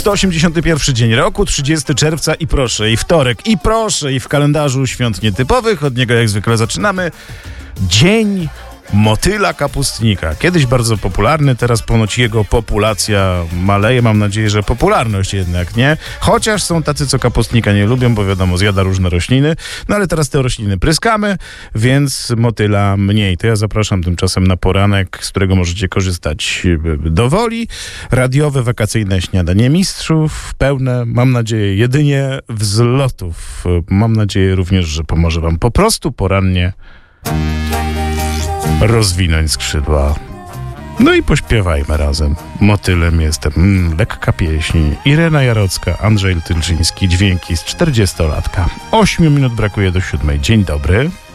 181 dzień roku, 30 czerwca i proszę, i wtorek, i proszę, i w kalendarzu świąt nietypowych, od niego jak zwykle zaczynamy, Dzień Motyla Kapustnika. Kiedyś bardzo popularny, teraz ponoć jego populacja maleje. Mam nadzieję, że popularność jednak nie. Chociaż są tacy, co kapustnika nie lubią, bo wiadomo, zjada różne rośliny. No ale teraz te rośliny pryskamy, więc motyla mniej. To ja zapraszam tymczasem na poranek, z którego możecie korzystać do woli. Radiowe, wakacyjne śniadanie mistrzów, pełne, mam nadzieję, jedynie wzlotów. Mam nadzieję również, że pomoże wam po prostu porannie rozwinąć skrzydła. No i pośpiewajmy razem. Motylem jestem. Lekka pieśń. Irena Jarocka, Andrzej Tylczyński. Dźwięki z 40-latka. 8 minut brakuje do 7. Dzień dobry.